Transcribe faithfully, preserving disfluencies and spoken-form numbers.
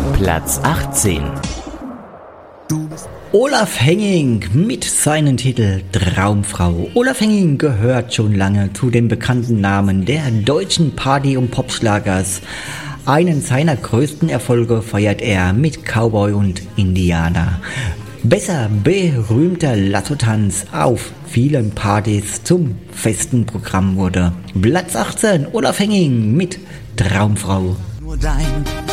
Platz achtzehn. Olaf Henning mit seinem Titel Traumfrau. Olaf Henning gehört schon lange zu den bekannten Namen der deutschen Party- und Popschlagers. Einen seiner größten Erfolge feiert er mit Cowboy und Indianer. Besser berühmter Lasso-Tanz auf vielen Partys zum festen Programm wurde. Platz achtzehn, Olaf Henning mit Traumfrau. Nur dein